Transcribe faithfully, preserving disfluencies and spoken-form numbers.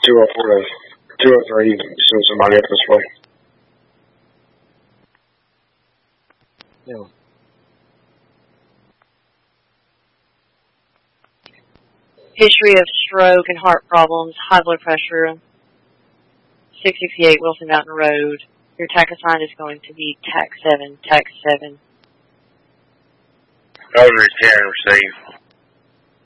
two oh four to two oh three, send somebody up this way. Yeah. History of stroke and heart problems, high blood pressure, six sixty-eight Wilson Mountain Road. Your T A C assigned is going to be T A C seven, T A C seven. Over ten, receive.